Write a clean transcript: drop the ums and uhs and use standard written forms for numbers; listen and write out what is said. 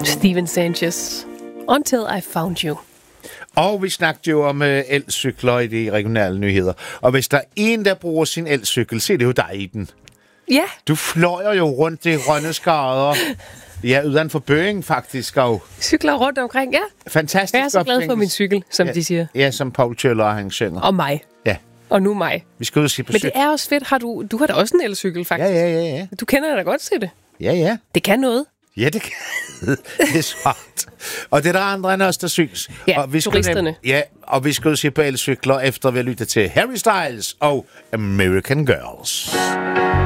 Steven Sanchez. Until I Found You. Og vi snakkede jo om elcykler i de regionale nyheder. Og hvis der er en, der bruger sin elcykel, så er det jo dig i den. Ja. Du fløjer jo rundt i grønne skader. Ja, uden for Bøing faktisk. Og Cykler rundt omkring, ja. fantastisk. Jeg er så glad for min cykel, som de siger. Ja, som Paul Tjøller, han synger. Og mig. Ja. Og nu mig. Vi skal ud og se på Men cykel. det er også fedt. Du har da også en elcykel, faktisk. Ja. Du kender da godt til det. Ja. Det kan noget. Ja, det kan. Det er smart. Og det er der andre end os, der synes. Ja, og vi skal turisterne. og vi skal ud og se på elcykler, efter vi har lyttet til Harry Styles og American Girls.